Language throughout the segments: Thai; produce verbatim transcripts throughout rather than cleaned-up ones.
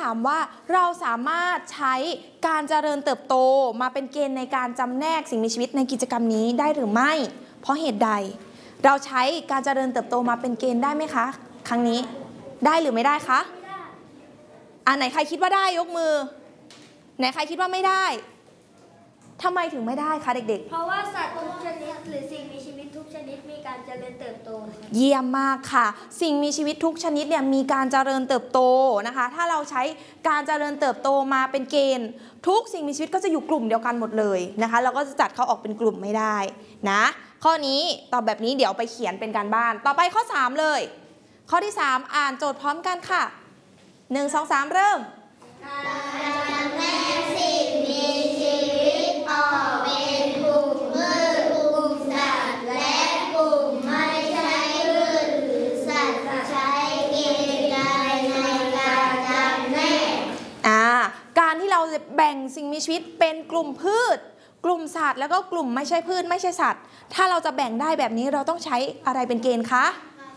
ามว่าเราสามารถใช้การเจริญเติบโตมาเป็นเกณฑ์ในการจำแนกสิ่งมีชีวิตในกิจกรรมนี้ได้หรือไม่เพราะเหตุใดเราใช้การเจริญเติบโตมาเป็นเกณฑ์ได้ไหมคะครั้งนี้ได้หรือไม่ได้คะอ่าไหนใครคิดว่าได้ยกมือไหนใครคิดว่าไม่ได้ทำไมถึงไม่ได้คะเด็กๆเพราะว่าสัตว์ทุกชนิดหรือสิ่งมีชีวิตทุกชนิดมีการเจริญเติบโตเยี่ยมมากค่ะสิ่งมีชีวิตทุกชนิดเนี่ยมีการเจริญเติบโตนะคะถ้าเราใช้การเจริญเติบโตมาเป็นเกณฑ์ทุกสิ่งมีชีวิตก็จะอยู่กลุ่มเดียวกันหมดเลยนะคะเราก็จะจัดเขาออกเป็นกลุ่มไม่ได้นะข้อนี้ตอบแบบนี้เดี๋ยวไปเขียนเป็นการบ้านต่อไปข้อสามเลยข้อที่สามอ่านโจทย์พร้อมกันค่ะหนึ่ง สอง สามเริ่มการจำแนกสิ่งมีชีวิตออกเป็นกลุ่มพืชกลุ่มสัตว์และกลุ่มไม่ใช่พืชหรือสัตว์ใช้เกณฑ์ใดในการจำแนกอ่าการที่เราจะแบ่งสิ่งมีชีวิตเป็นกลุ่มพืชกลุ่มสัตว์แล้วก็กลุ่มไม่ใช่พืชไม่ใช่สัตว์ถ้าเราจะแบ่งได้แบบนี้เราต้องใช้อะไรเป็นเกณฑ์คะ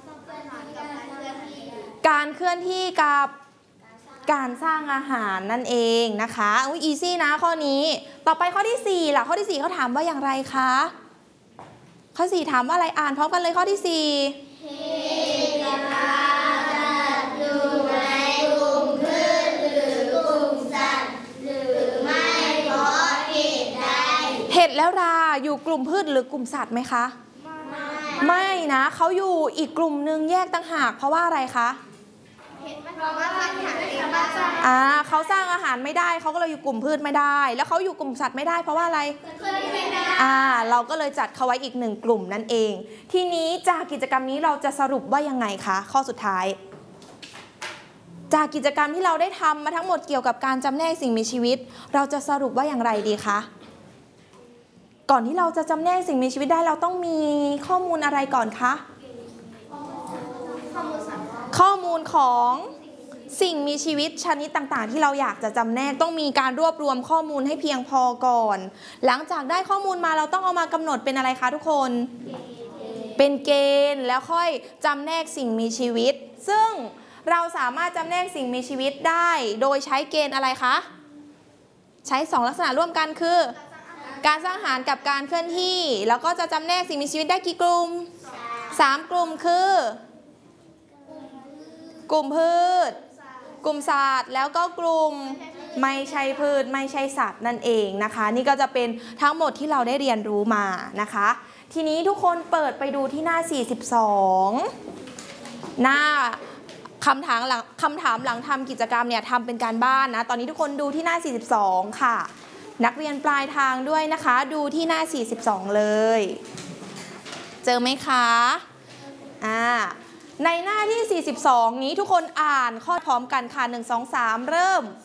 การเคลื่อนที่กับการสร้างอาหารนั่นเองนะคะอุ้ยอีซี่นะข้อนี้ต่อไปข้อที่สี่ล่ะข้อที่สี่เขาถามว่าอย่างไรคะข้อสี่ถามว่าอะไรอ่านพร้อมกันเลยข้อที่สี่ที่จะจัดอยู่ในกลุ่มพืชหรือกลุ่มสัตว์หรือไม่เพราะเหตุใดเห็ดแล้วราอยู่กลุ่มพืชหรือกลุ่มสัตว์ไหมคะไม่ไม่นะเขาอยู่อีกกลุ่มหนึ่งแยกต่างหากเพราะว่าอะไรคะอ่าเขาสร้างอาหารไม่ได้เขาก็เลยอยู่กลุ่มพืชไม่ได้แล้วเขาอยู่กลุ่มสัตว์ไม่ได้เพราะว่าอะไรอ่าเราก็เลยจัดเขาไว้อีกหนึ่งกลุ่มนั่นเองทีนี้จากกิจกรรมนี้เราจะสรุปว่ายังไงคะข้อสุดท้ายจากกิจกรรมที่เราได้ทำมาทั้งหมดเกี่ยวกับการจำแนกสิ่งมีชีวิตเราจะสรุปว่าอย่างไรดีคะก่อนที่เราจะจำแนกสิ่งมีชีวิตได้เราต้องมีข้อมูลอะไรก่อนคะข้อมูลของสิ่งมีชีวิตชนิดต่างๆที่เราอยากจะจำแนกต้องมีการรวบรวมข้อมูลให้เพียงพอก่อนหลังจากได้ข้อมูลมาเราต้องเอามากำหนดเป็นอะไรคะทุกคนเป็นเกณฑ์แล้วค่อยจำแนกสิ่งมีชีวิตซึ่งเราสามารถจำแนกสิ่งมีชีวิตได้โดยใช้เกณฑ์อะไรคะใช้สองลักษณะร่วมกันคือการสร้างอาหารกับการเคลื่อนที่แล้วก็จะจำแนกสิ่งมีชีวิตได้กี่กลุ่มสามกลุ่มคือกลุ่มพืชกลุ่มสัตว์แล้วก็กลุ่มไม่ใช่พืชไม่ใช่สัตว์นั่นเองนะคะนี่ก็จะเป็นทั้งหมดที่เราได้เรียนรู้มานะคะทีนี้ทุกคนเปิดไปดูที่หน้าสี่สิบสองหน้าคำถามหลังคำถามหลังทำกิจกรรมเนี่ยทำเป็นการบ้านนะตอนนี้ทุกคนดูที่หน้าสี่สิบสองค่ะนักเรียนปลายทางด้วยนะคะดูที่หน้าสี่สิบสองเลยเจอไหมคะอ่าในหน้าที่สี่สิบสองนี้ทุกคนอ่านข้อพร้อมกันค่ะหนึ่ง สอง สามเริ่ม